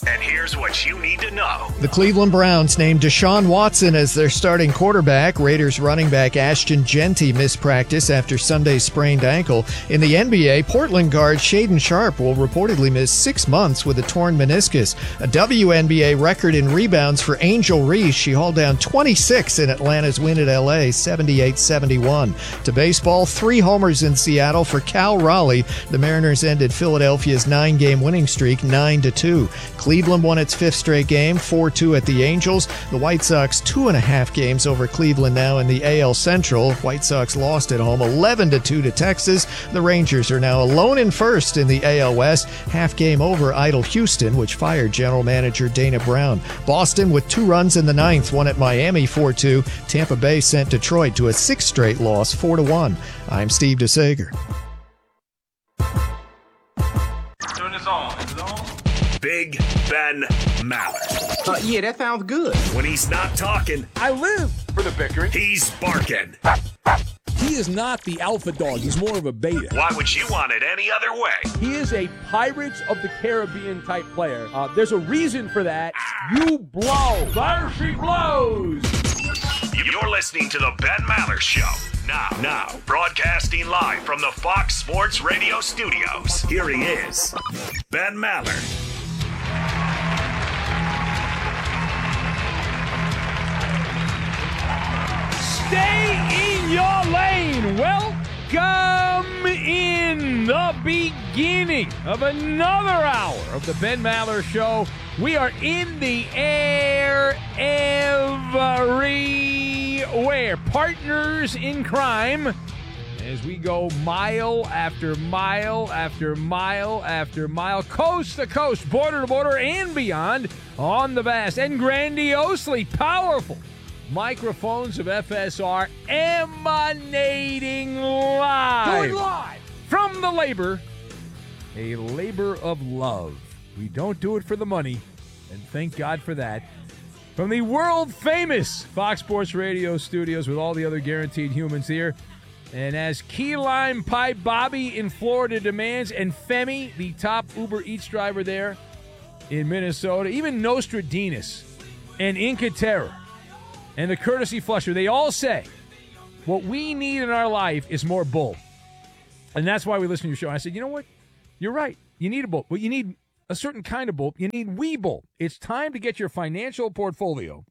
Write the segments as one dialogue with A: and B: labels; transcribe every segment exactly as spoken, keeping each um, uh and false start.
A: And here's what you need to know.
B: The Cleveland Browns named Deshaun Watson as their starting quarterback. Raiders running back Ashton Jeanty missed practice after Sunday's sprained ankle. In the N B A, Portland guard Shaedon Sharpe will reportedly miss six months with a torn meniscus. A W N B A record in rebounds for Angel Reese. She hauled down twenty-six in Atlanta's win at L A, seventy-eight seventy-one. To baseball, three homers in Seattle for Cal Raleigh. The Mariners ended Philadelphia's nine-game winning streak nine to two. Cleveland won its fifth straight game, four two at the Angels. The White Sox two and a half games over Cleveland now in the A L Central. White Sox lost at home eleven to two to Texas. The Rangers are now alone in first in the A L West, half game over idle Houston, which fired general manager Dana Brown. Boston with two runs in the ninth won at Miami four two. Tampa Bay sent Detroit to a sixth straight loss four to one. I'm Steve DeSager.
A: Turn this on. Is it on? Big Ben Maller.
C: Uh, yeah, that sounds good.
A: When he's not talking,
D: I live for the victory.
A: He's barking.
D: He is not the alpha dog. He's more of a beta.
A: Why would you want it any other way?
D: He is a Pirates of the Caribbean type player. Uh, there's a reason for that. You blow. There she blows.
A: You're listening to the Ben Maller Show. Now, now, broadcasting live from the Fox Sports Radio studios. Here he is, Ben Maller.
D: Stay in your lane. Welcome in the beginning of another hour of the Ben Maller Show. We are in the air everywhere. Partners in crime as we go mile after mile after mile after mile, coast to coast, border to border, and beyond on the vast and grandiosely powerful microphones of F S R, emanating live,
C: Do it live
D: from the labor, a labor of love. We don't do it for the money, and thank God for that. From the world-famous Fox Sports Radio studios with all the other guaranteed humans here, and as Key Lime Pie Bobby in Florida demands, and Femi, the top Uber Eats driver there in Minnesota, even Nostradamus and Inca Terror, and the Courtesy Flusher, they all say what we need in our life is more bull. And that's why we listen to your show. And I said, you know what? You're right. You need a bull. Well, you need a certain kind of bull. You need Webull. It's time to get your financial portfolio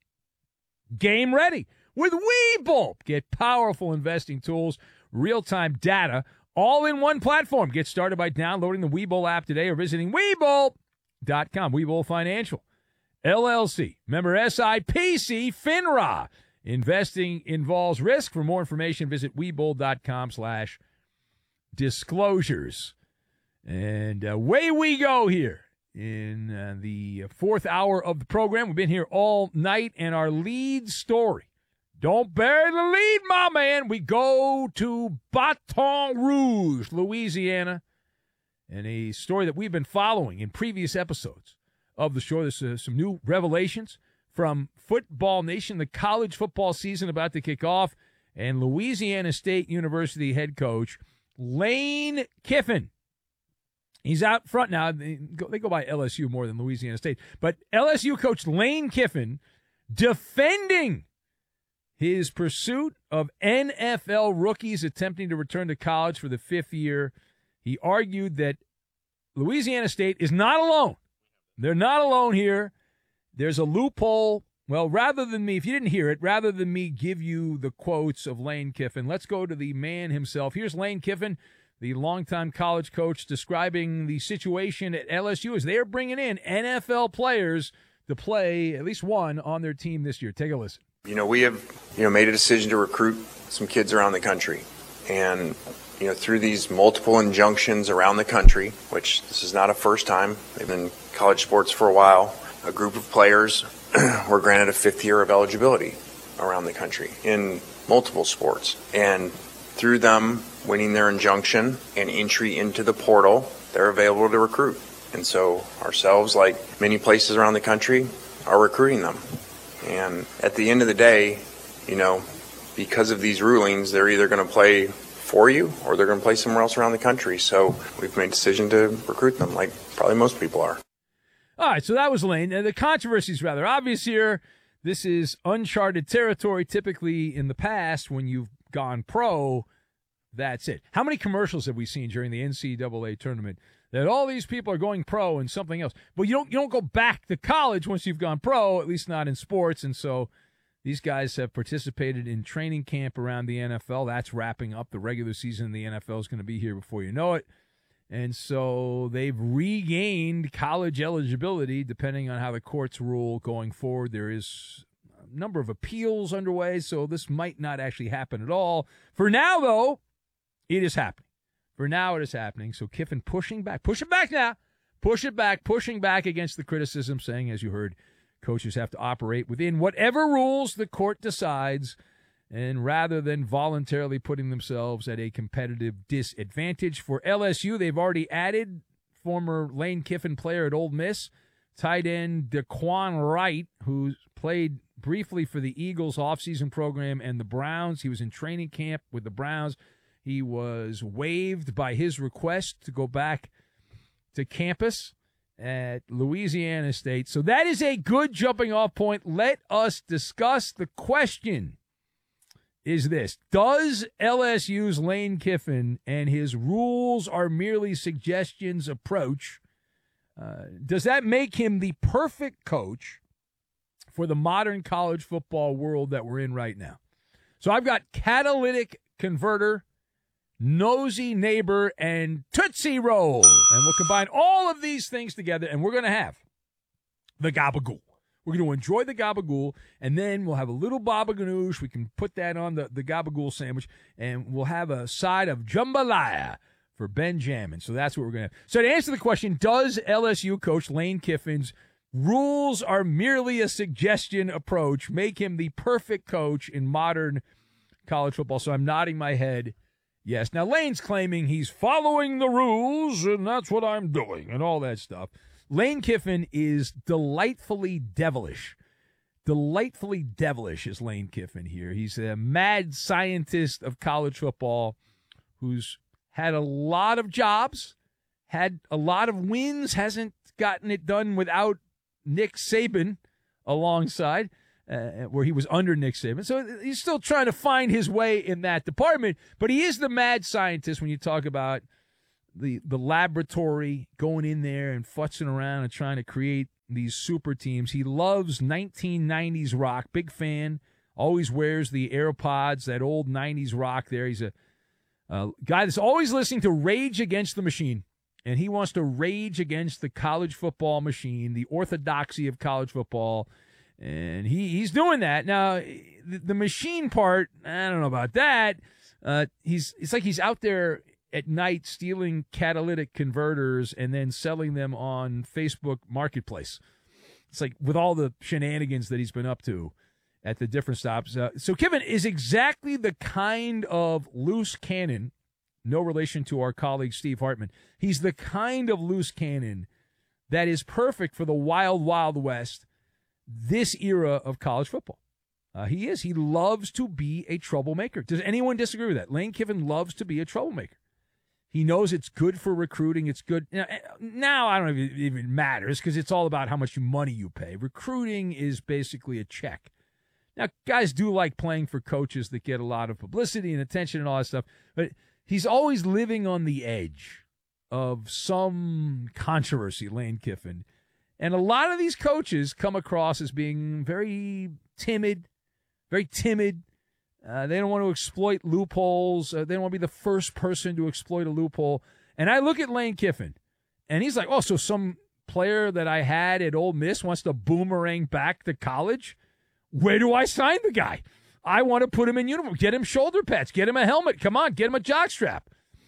D: game ready with Webull. Get powerful investing tools, real-time data, all in one platform. Get started by downloading the Webull app today or visiting Webull dot com. Webull Financial L L C, member S I P C, FINRA. Investing involves risk. For more information, visit Webull dot com slash disclosures. And uh, away we go here in uh, the fourth hour of the program. We've been here all night, and our lead story, don't bury the lead, my man. We go to Baton Rouge, Louisiana, and a story that we've been following in previous episodes of the show. There's uh, some new revelations from Football Nation, the college football season about to kick off, and Louisiana State University head coach Lane Kiffin. He's out front now. They go, they go by L S U more than Louisiana State. But L S U coach Lane Kiffin defending his pursuit of N F L rookies attempting to return to college for the fifth year. He argued that Louisiana State is not alone. They're not alone here. There's a loophole. Well, rather than me, if you didn't hear it, rather than me give you the quotes of Lane Kiffin, let's go to the man himself. Here's Lane Kiffin, the longtime college coach, describing the situation at L S U as they're bringing in N F L players to play, at least one, on their team this year. Take a listen.
E: You know, we have, you know, made a decision to recruit some kids around the country. And, you know, through these multiple injunctions around the country, which this is not a first time, they've been in college sports for a while, a group of players were granted a fifth year of eligibility around the country in multiple sports. And through them winning their injunction and entry into the portal, they're available to recruit. And so ourselves, like many places around the country, are recruiting them. And at the end of the day, you know, because of these rulings, they're either going to play for you or they're going to play somewhere else around the country. So we've made a decision to recruit them, like probably most people are.
D: All right, so that was Lane. And the controversy is rather obvious here. This is uncharted territory. Typically, in the past, when you've gone pro, that's it. How many commercials have we seen during the N C double A tournament that all these people are going pro in something else? But you don't you don't go back to college once you've gone pro, at least not in sports. And so these guys have participated in training camp around the N F L. That's wrapping up. The regular season in the N F L is going to be here before you know it. And so they've regained college eligibility, depending on how the courts rule going forward. There is a number of appeals underway, so this might not actually happen at all. For now, though, it is happening. For now, it is happening. So Kiffin pushing back. Push it back now. Push it back. Pushing back against the criticism, saying, as you heard, coaches have to operate within whatever rules the court decides, and rather than voluntarily putting themselves at a competitive disadvantage. For L S U, they've already added former Lane Kiffin player at Ole Miss, tight end Daquan Wright, who's played briefly for the Eagles offseason program and the Browns. He was in training camp with the Browns. He was waived by his request to go back to campus at Louisiana State. So that is a good jumping off point. Let us discuss the question. Is this, does L S U's Lane Kiffin and his rules are merely suggestions approach, uh, does that make him the perfect coach for the modern college football world that we're in right now? So I've got catalytic converter, nosy neighbor, and Tootsie Roll. And we'll combine all of these things together, and we're going to have the gabagool. We're going to enjoy the gabagool, and then we'll have a little baba ganoush. We can put that on the, the gabagool sandwich, and we'll have a side of jambalaya for Benjamin. So that's what we're going to have. So to answer the question, does L S U coach Lane Kiffin's rules are merely a suggestion approach make him the perfect coach in modern college football? So I'm nodding my head yes. Now, Lane's claiming he's following the rules, and that's what I'm doing, and all that stuff. Lane Kiffin is delightfully devilish. Delightfully devilish is Lane Kiffin here. He's a mad scientist of college football who's had a lot of jobs, had a lot of wins, hasn't gotten it done without Nick Saban alongside, uh, where he was under Nick Saban. So he's still trying to find his way in that department, but he is the mad scientist when you talk about the the laboratory, going in there and futzing around and trying to create these super teams. He loves nineteen nineties rock, big fan, always wears the AirPods, that old nineties rock there. He's a, a guy that's always listening to Rage Against the Machine, and he wants to rage against the college football machine, the orthodoxy of college football, and he, he's doing that. Now, the, the machine part, I don't know about that. Uh, he's It's like he's out there at night stealing catalytic converters and then selling them on Facebook Marketplace. It's like with all the shenanigans that he's been up to at the different stops. Uh, so Kiffin is exactly the kind of loose cannon, no relation to our colleague Steve Hartman. He's the kind of loose cannon that is perfect for the wild, wild west, this era of college football. Uh, he is. He loves to be a troublemaker. Does anyone disagree with that? Lane Kiffin loves to be a troublemaker. He knows it's good for recruiting. It's good. You know, now, I don't know if it even matters because it's all about how much money you pay. Recruiting is basically a check. Now, guys do like playing for coaches that get a lot of publicity and attention and all that stuff, but he's always living on the edge of some controversy, Lane Kiffin. And a lot of these coaches come across as being very timid, very timid. Uh, they don't want to exploit loopholes. Uh, they don't want to be the first person to exploit a loophole. And I look at Lane Kiffin, and he's like, oh, so some player that I had at Ole Miss wants to boomerang back to college? Where do I sign the guy? I want to put him in uniform. Get him shoulder pads. Get him a helmet. Come on, get him a jockstrap.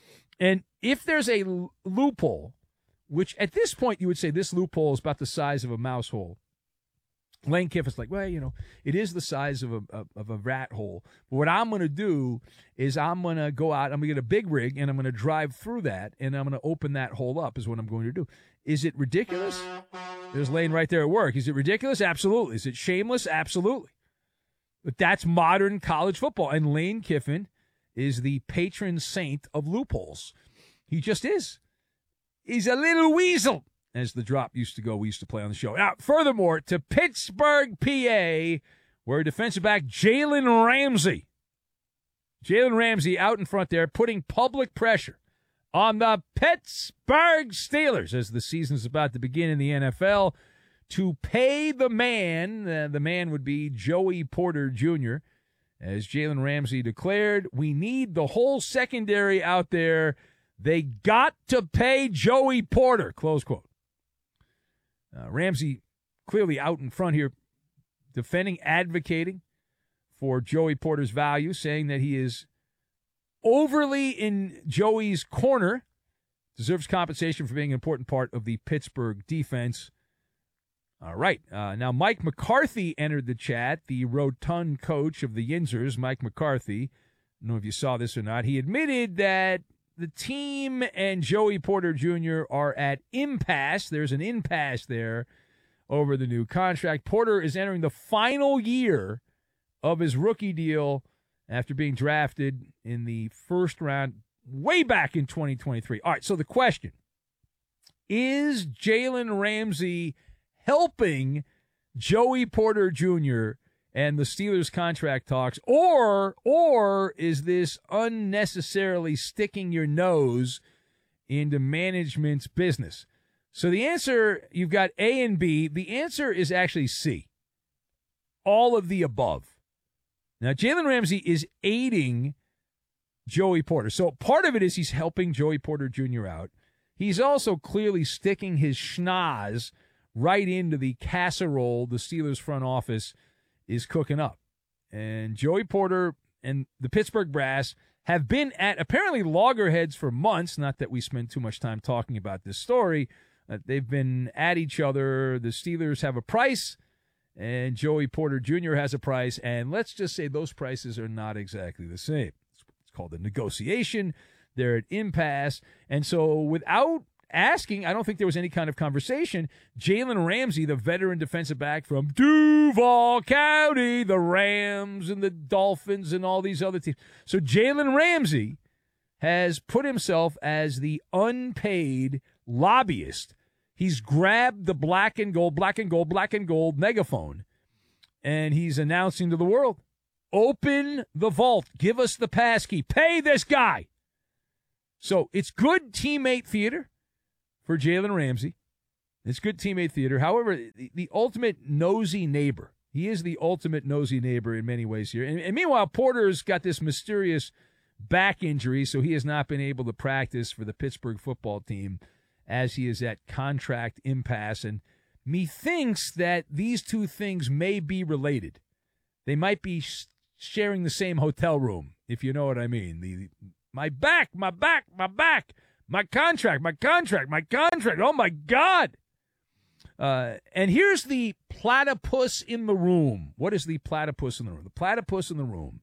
D: And if there's a l- loophole, which at this point you would say this loophole is about the size of a mouse hole, Lane Kiffin's like, well, you know, it is the size of a of, of a rat hole. But what I'm going to do is I'm going to go out, I'm going to get a big rig, and I'm going to drive through that, and I'm going to open that hole up is what I'm going to do. Is it ridiculous? There's Lane right there at work. Is it ridiculous? Absolutely. Is it shameless? Absolutely. But that's modern college football, and Lane Kiffin is the patron saint of loopholes. He just is. He's a little weasel. as the drop used to go, we used to play on the show. Now, furthermore, to Pittsburgh, P A, where defensive back Jalen Ramsey, Jalen Ramsey out in front there, putting public pressure on the Pittsburgh Steelers as the season's about to begin in the N F L to pay the man. Uh, the man would be Joey Porter Junior As Jalen Ramsey declared, we need the whole secondary out there. They got to pay Joey Porter, close quote. Uh, Ramsey clearly out in front here, defending, advocating for Joey Porter's value, saying that he is overly in Joey's corner, deserves compensation for being an important part of the Pittsburgh defense. All right. Uh, now, Mike McCarthy entered the chat, the rotund coach of the Yinzers, Mike McCarthy. I don't know if you saw this or not. He admitted that the team and Joey Porter Junior are at impasse. There's an impasse there over the new contract. Porter is entering the final year of his rookie deal after being drafted in the first round way back in twenty twenty-three. All right, so the question, is Jalen Ramsey helping Joey Porter Junior and the Steelers contract talks, or or is this unnecessarily sticking your nose into management's business? So the answer, you've got A and B. The answer is actually C. All of the above. Now, Jalen Ramsey is aiding Joey Porter. So part of it is he's helping Joey Porter Junior out. He's also clearly sticking his schnoz right into the casserole the Steelers front office is cooking up. And Joey Porter and the Pittsburgh Brass have been at apparently loggerheads for months. Not that we spend too much time talking about this story. Uh, they've been at each other. The Steelers have a price, and Joey Porter Junior has a price. And let's just say those prices are not exactly the same. It's called a negotiation. They're at impasse. And so without asking, I don't think there was any kind of conversation, Jalen Ramsey, the veteran defensive back from Duval County, the Rams and the Dolphins and all these other teams. So Jalen Ramsey has put himself as the unpaid lobbyist. He's grabbed the black and gold, black and gold, black and gold megaphone, and he's announcing to the world, open the vault, give us the passkey, pay this guy. So it's good teammate theater for Jalen Ramsey. It's good teammate theater. However, the, the ultimate nosy neighbor. He is the ultimate nosy neighbor in many ways here. And, and meanwhile, Porter's got this mysterious back injury, so he has not been able to practice for the Pittsburgh football team as he is at contract impasse. And methinks that these two things may be related. They might be sh- sharing the same hotel room, if you know what I mean. The my back, my back, my back. My contract, my contract, my contract. Oh, my God. Uh, and here's the platypus in the room. What is the platypus in the room? The platypus in the room.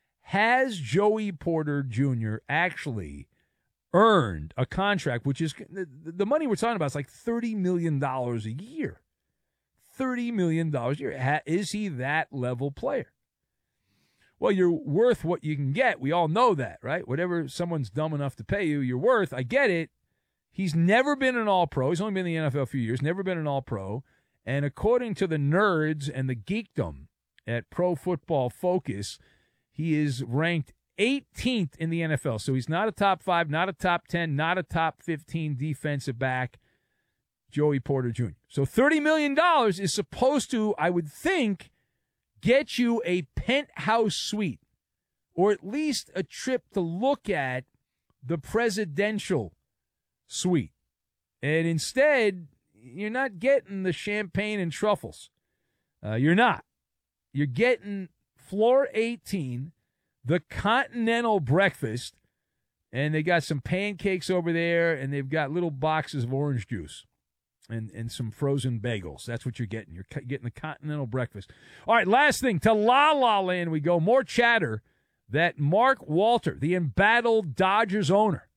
D: Has Joey Porter Junior actually earned a contract, which is the, the money we're talking about is like thirty million dollars a year. thirty million dollars a year. Is he that level player? Well, you're worth what you can get. We all know that, right? Whatever someone's dumb enough to pay you, you're worth. I get it. He's never been an all-pro. He's only been in the N F L a few years, never been an all-pro. And according to the nerds and the geekdom at Pro Football Focus, he is ranked eighteenth in the N F L. So he's not a top five, not a top ten, not a top fifteen defensive back, Joey Porter Junior So thirty million dollars is supposed to, I would think, get you a penthouse suite, or at least a trip to look at the presidential suite. And instead, you're not getting the champagne and truffles. Uh, you're not. You're getting floor eighteen, the continental breakfast, and they got some pancakes over there, and they've got little boxes of orange juice. And and some frozen bagels. That's what you're getting. You're getting the continental breakfast. All right, last thing. To La La Land we go. More chatter that Mark Walter, the embattled Dodgers owner,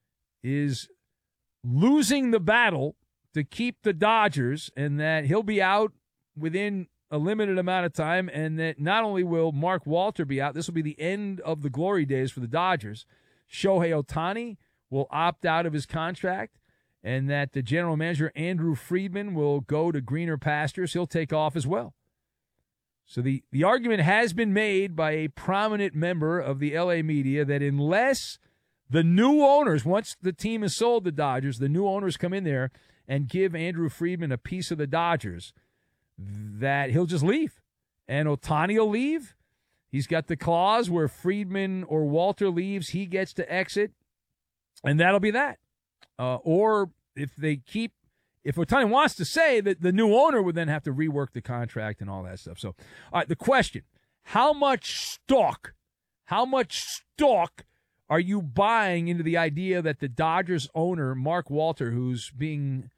D: is losing the battle to keep the Dodgers, and that he'll be out within a limited amount of time, and that not only will Mark Walter be out, this will be the end of the glory days for the Dodgers. Shohei Ohtani will opt out of his contract. and that the general manager, Andrew Friedman, will go to greener pastures. He'll take off as well. So the, the argument has been made by a prominent member of the L A media that unless the new owners, once the team is sold to Dodgers, the new owners come in there and give Andrew Friedman a piece of the Dodgers, that he'll just leave. And Ohtani will leave. He's got the clause where Friedman or Walter leaves, he gets to exit, and that'll be that. Uh, or if they keep, if Ohtani wants to say that the new owner would then have to rework the contract and all that stuff. So, all right, the question, how much stock, how much stock are you buying into the idea that the Dodgers owner, Mark Walter, who's being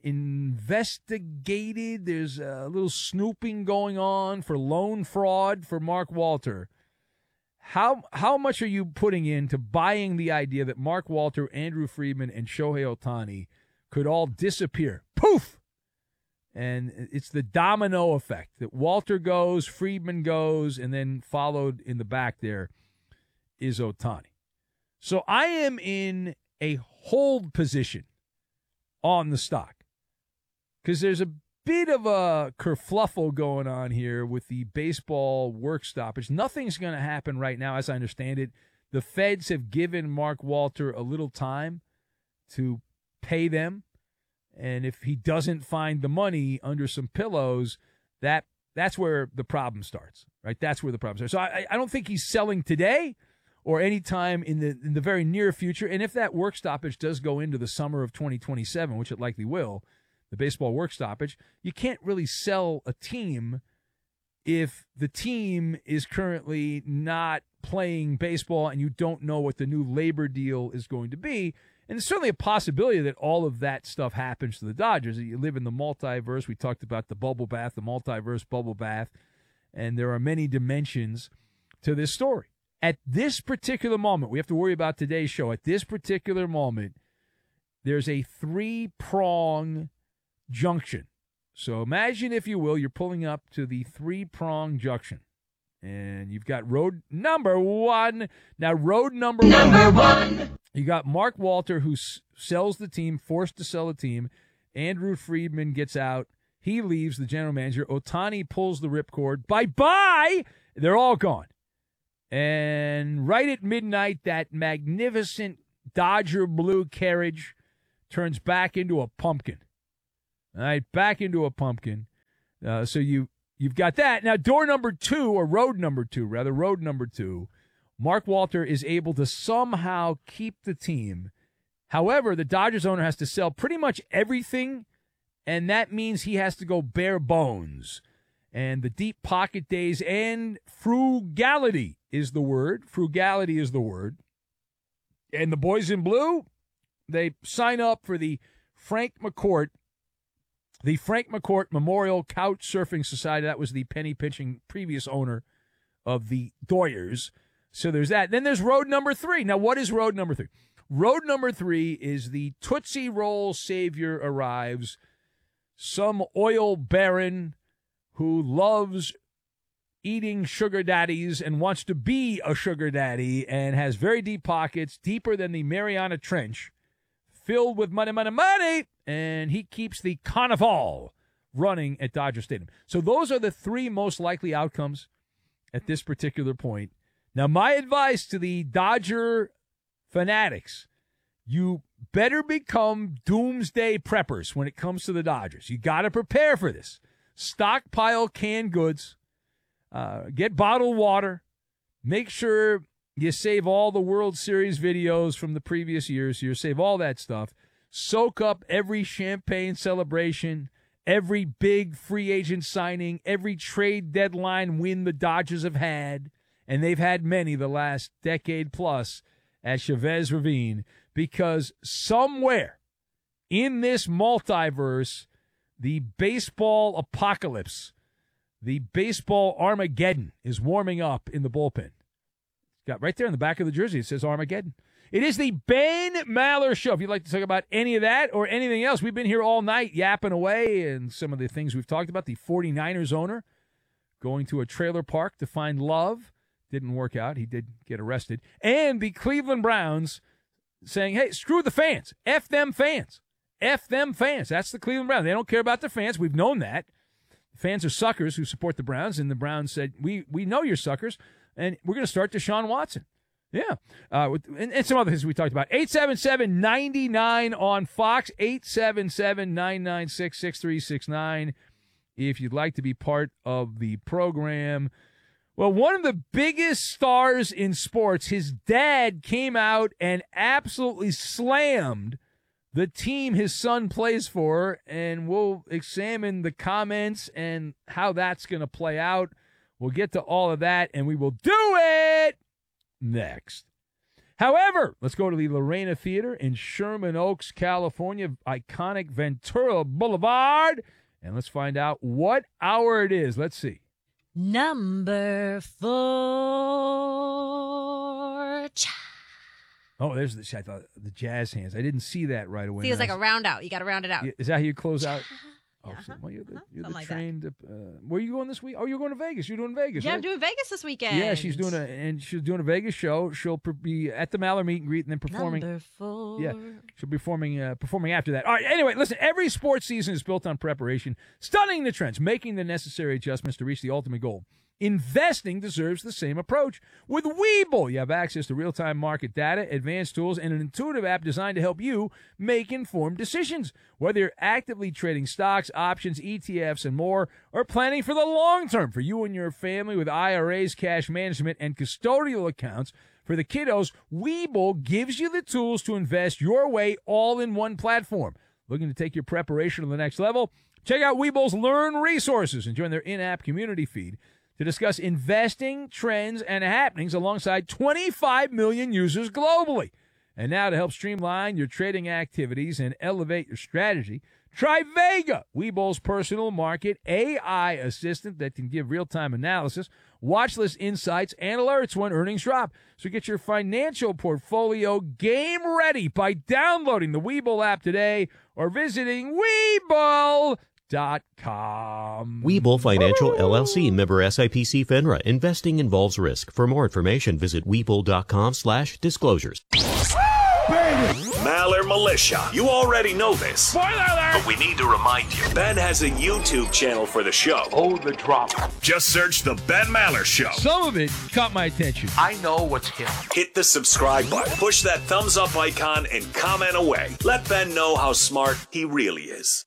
D: investigated, there's a little snooping going on for loan fraud for Mark Walter, How how much are you putting into buying the idea that Mark Walter, Andrew Friedman, and Shohei Ohtani could all disappear? Poof! And it's the domino effect that Walter goes, Friedman goes, and then followed in the back there is Ohtani. So I am in a hold position on the stock because there's a bit of a kerfluffle going on here with the baseball work stoppage. Nothing's going to happen right now, as I understand it. The Feds have given Mark Walter a little time to pay them, and if he doesn't find the money under some pillows, that that's where the problem starts, right? That's where the problem starts. So I, I don't think he's selling today or any time in the in the very near future. And if that work stoppage does go into the summer of twenty twenty-seven, which it likely will, the baseball work stoppage, you can't really sell a team if the team is currently not playing baseball and you don't know what the new labor deal is going to be. And there's certainly a possibility that all of that stuff happens to the Dodgers. You live in the multiverse. We talked about the bubble bath, the multiverse bubble bath, and there are many dimensions to this story. At this particular moment, we have to worry about today's show. At this particular moment, there's a three-prong junction. So imagine, if you will, you're pulling up to the three-prong junction, and you've got road number one. Now, road number, number one, one, you got Mark Walter, who s- sells the team, forced to sell the team. Andrew Friedman gets out. He leaves, the general manager. Ohtani pulls the ripcord. Bye-bye! They're all gone. And right at midnight, that magnificent Dodger blue carriage turns back into a pumpkin. All right, back into a pumpkin. Uh, so you, you've got that. Now, door number two, or road number two, rather, road number two, Mark Walter is able to somehow keep the team. However, the Dodgers owner has to sell pretty much everything, and that means he has to go bare bones. And the deep pocket days and frugality is the word. Frugality is the word. And the boys in blue, they sign up for the Frank McCourt The Frank McCourt Memorial Couch Surfing Society. That was the penny pinching previous owner of the Doyers. So there's that. Then there's road number three. Now, what is road number three? Road number three is the Tootsie Roll savior arrives. Some oil baron who loves eating sugar daddies and wants to be a sugar daddy and has very deep pockets, deeper than the Mariana Trench, filled with money, money, money, and he keeps the carnival running at Dodger Stadium. So those are the three most likely outcomes at this particular point. Now, my advice to the Dodger fanatics, you better become doomsday preppers when it comes to the Dodgers. You got to prepare for this. Stockpile canned goods. Uh, get bottled water. Make sure you save all the World Series videos from the previous years. You save all that stuff. Soak up every champagne celebration, every big free agent signing, every trade deadline win the Dodgers have had, and they've had many the last decade plus at Chavez Ravine, because somewhere in this multiverse, the baseball apocalypse, the baseball Armageddon is warming up in the bullpen. Got right there in the back of the jersey, it says Armageddon. It is the Ben Maller Show. If you'd like to talk about any of that or anything else, we've been here all night yapping away, and some of the things we've talked about. The 49ers owner going to a trailer park to find love. Didn't work out. He did get arrested. And the Cleveland Browns saying, hey, screw the fans. F them fans. F them fans. That's the Cleveland Browns. They don't care about their fans. We've known that. The fans are suckers who support the Browns, and the Browns said, we we know you're suckers, and we're going to start Deshaun Watson. Yeah. Uh, with, and, and some other things we talked about. eight seven seven, nine nine on Fox, eight seven seven, nine nine six, six three six nine if you'd like to be part of the program. Well, one of the biggest stars in sports, his dad came out and absolutely slammed the team his son plays for, and we'll examine the comments and how that's going to play out. We'll get to all of that, and we will do it next. However, let's go to the Lorena Theater in Sherman Oaks, California, iconic Ventura Boulevard, and let's find out what hour it is. Let's see.
C: Number four.
D: Oh, there's the, I thought the jazz hands. I didn't see that right away.
C: See, it's like a round out. You got to round it out.
D: Is that how you close out? Oh,
C: uh-huh.
D: so, well, you're the, you're the
C: like
D: trained. Uh, where are you going this week? Oh, you're going to Vegas. You're doing Vegas.
C: Yeah,
D: right?
C: I'm doing Vegas this weekend.
D: Yeah, she's doing a and she's doing a Vegas show. She'll be at the Maller meet and greet and then performing.
C: Number four.
D: Yeah, she'll be performing uh, performing after that. All right. Anyway, listen. Every sports season is built on preparation, studying the trends, making the necessary adjustments to reach the ultimate goal. Investing deserves the same approach. With Webull, you have access to real-time market data, advanced tools, and an intuitive app designed to help you make informed decisions. Whether you're actively trading stocks, options, E T Fs, and more, or planning for the long term for you and your family with I R As, cash management, and custodial accounts for the kiddos, Webull gives you the tools to invest your way all in one platform. Looking to take your preparation to the next level? Check out Webull's Learn resources and join their in-app community feed to discuss investing trends and happenings alongside twenty-five million users globally. And now to help streamline your trading activities and elevate your strategy, try Vega, Webull's personal market A I assistant that can give real-time analysis, watch list insights, and alerts when earnings drop. So get your financial portfolio game ready by downloading the Webull app today or visiting Webull dot com.
F: Webull Financial, L L C, member S I P C FINRA. Investing involves risk. For more information, visit Webull dot com slash disclosures.
A: Maller Militia. You already know this.
D: Spoiler alert!
A: But we need to remind you. Ben has a YouTube channel for the show.
G: Oh, the drama.
A: Just search The Ben Maller Show.
D: Some of it caught my attention.
G: I know what's him.
A: Hit the subscribe button, push that thumbs up icon, and comment away. Let Ben know how smart he really is.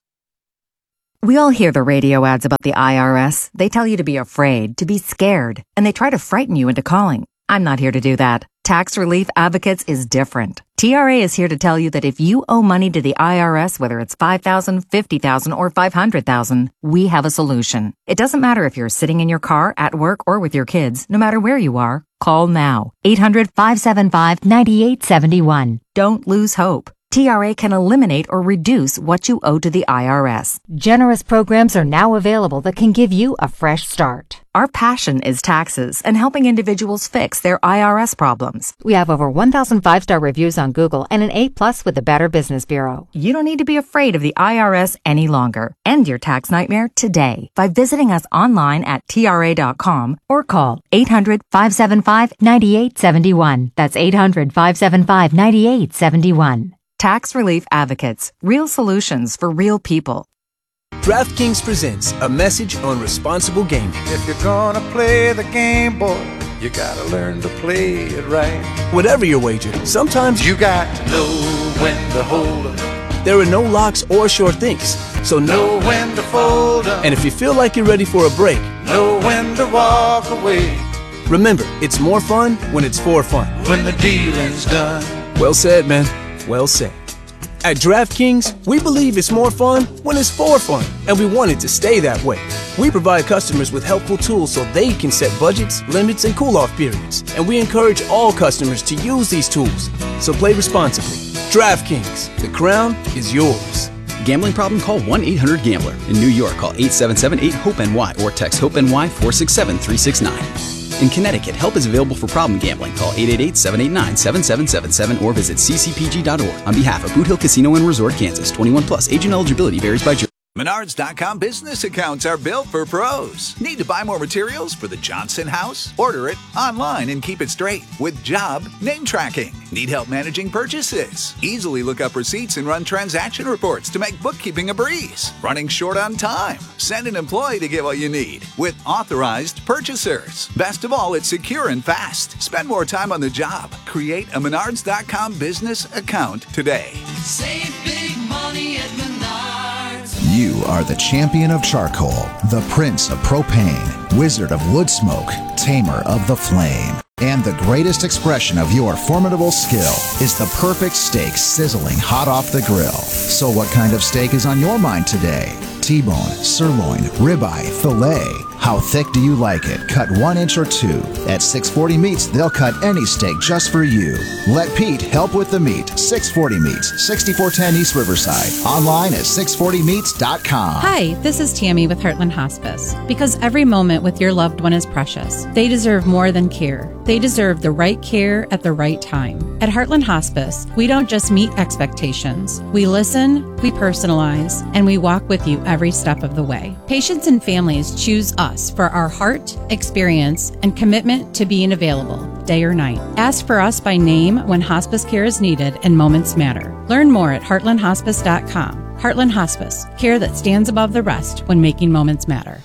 H: We all hear the radio ads about the I R S. They tell you to be afraid, to be scared, and they try to frighten you into calling. I'm not here to do that. Tax Relief Advocates is different. T R A is here to tell you that if you owe money to the I R S, whether it's five thousand dollars, fifty thousand dollars, or five hundred thousand dollars, we have a solution. It doesn't matter if you're sitting in your car, at work, or with your kids. No matter where you are, call now. eight hundred, five seven five, nine eight seven one. Don't lose hope. T R A can eliminate or reduce what you owe to the I R S.
I: Generous programs are now available that can give you a fresh start.
H: Our passion is taxes and helping individuals fix their I R S problems.
I: We have over one thousand five-star reviews on Google and an A plus with the Better Business Bureau.
H: You don't need to be afraid of the I R S any longer. End your tax nightmare today by visiting us online at T R A dot com or call eight hundred, five seven five, nine eight seven one. That's eight hundred, five seven five, nine eight seven one. Tax Relief Advocates. Real solutions for real people.
J: DraftKings presents a message on responsible gaming.
K: If you're gonna play the game, boy, you gotta learn to play it right.
J: Whatever your wager, sometimes
K: you got to know when to hold up.
J: There are no locks or sure things, so
K: know when to fold up.
J: And if you feel like you're ready for a break,
K: know when to walk away.
J: Remember, it's more fun when it's for fun.
K: When the dealing's done.
J: Well said, man. Well said. At DraftKings, we believe it's more fun when it's for fun, and we want it to stay that way. We provide customers with helpful tools so they can set budgets, limits, and cool-off periods, and we encourage all customers to use these tools. So play responsibly. DraftKings, the crown is yours.
L: Gambling problem? Call one eight hundred gambler. In New York, call eight seven seven, eight, hope N Y or text HOPE-NY four six seven, three six nine. In Connecticut, help is available for problem gambling. Call eight eight eight, seven eight nine, seven seven seven seven or visit c c p g dot org. On behalf of Boot Hill Casino and Resort, Kansas, twenty-one plus, age and eligibility varies by jurisdiction.
M: Menards dot com business accounts are built for pros. Need to buy more materials for the Johnson house? Order it online and keep it straight with job name tracking. Need help managing purchases? Easily look up receipts and run transaction reports to make bookkeeping a breeze. Running short on time? Send an employee to get what you need with authorized purchasers. Best of all, it's secure and fast. Spend more time on the job. Create a Menards dot com business account today.
N: Save big money at Menards.
O: You are the champion of charcoal, the prince of propane, wizard of wood smoke, tamer of the flame. And the greatest expression of your formidable skill is the perfect steak sizzling hot off the grill. So what kind of steak is on your mind today? T-bone, sirloin, ribeye, filet. How thick do you like it? Cut one inch or two. At six forty Meats, they'll cut any steak just for you. Let Pete help with the meat. six forty Meats, sixty-four ten East Riverside. Online at six forty meats dot com.
P: Hi, this is Tammy with Heartland Hospice. Because every moment with your loved one is precious, they deserve more than care. They deserve the right care at the right time. At Heartland Hospice, we don't just meet expectations. We listen, we personalize, and we walk with you every step of the way. Patients and families choose us for our heart, experience, and commitment to being available, day or night. Ask for us by name when hospice care is needed and moments matter. Learn more at heartland hospice dot com. Heartland Hospice, care that stands above the rest when making moments matter.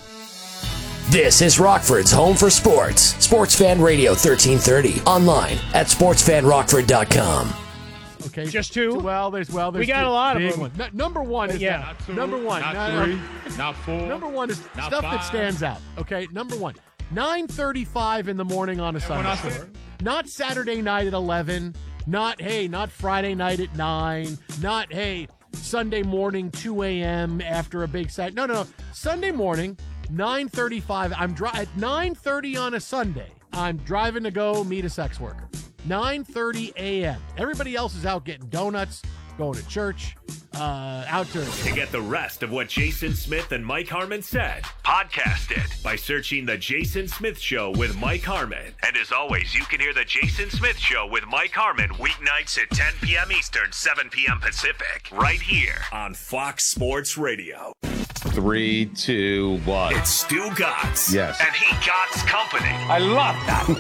Q: This is Rockford's home for sports. Sports Fan Radio thirteen thirty. Online at sports fan rockford dot com.
R: Okay,
S: just two.
R: Well, there's well, there's
S: we got
R: two
S: a lot
R: big
S: of them.
R: ones. No, number one is
S: yeah.
R: not two, number one,
S: not
R: no,
S: three,
R: no.
S: not four.
R: Number one is
S: not
R: stuff
S: five.
R: that stands out. Okay, number one, nine thirty-five in the morning on a Sunday. Not Saturday night at eleven. Not hey, not Friday night at nine. Not hey, Sunday morning two a.m. after a big set. No, no, no. Sunday morning, nine thirty-five. I'm dri- at nine thirty on a Sunday. I'm driving to go meet a sex worker. nine thirty a.m. Everybody else is out getting donuts, going to church, uh, out to...
A: To get the rest of what Jason Smith and Mike Harmon said, podcast it by searching The Jason Smith Show with Mike Harmon. And as always, you can hear The Jason Smith Show with Mike Harmon weeknights at ten p.m. Eastern, seven p.m. Pacific, right here on Fox Sports Radio.
T: Three, two, one.
A: It's Stu Gatz.
T: Yes.
A: And he Gatz Company.
T: I love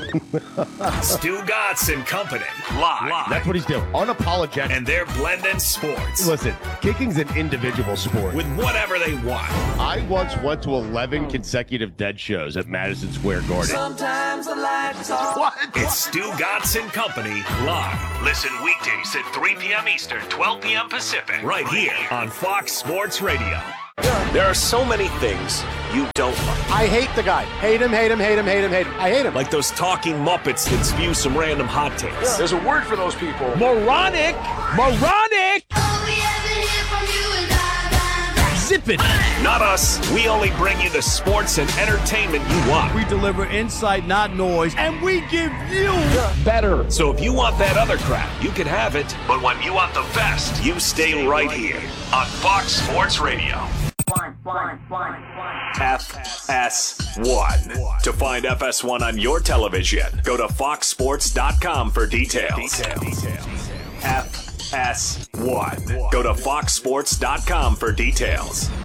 T: that.
A: Stu Gatz and Company. Live. Live.
T: That's what he's doing. Unapologetic.
A: And they're blending sports.
T: Listen, kicking's an individual sport.
A: With whatever they want.
T: I once went to eleven consecutive dead shows at Madison Square Garden.
N: Sometimes the lights are...
A: What? It's Stu Gatz and Company live. Listen weekdays at three p.m. Eastern, twelve p.m. Pacific. Right here on Fox Sports Radio. There are so many things you don't like.
R: I hate the guy. Hate him, hate him, hate him, hate him, hate him. I hate him.
A: Like those talking Muppets that spew some random hot takes.
R: Yeah.
S: There's a word for those people.
D: Moronic! Moronic! Zip it!
A: Not us. We only bring you the sports and entertainment you want.
U: We deliver insight, not noise, and we give you
A: better. So if you want that other crap, you can have it. But when you want the best, you stay, stay right, right here on Fox Sports Radio.
N: One, one, one, one.
A: F S one. To find F S one on your television, go to fox sports dot com for details. details. F S one. Go to fox sports dot com for details.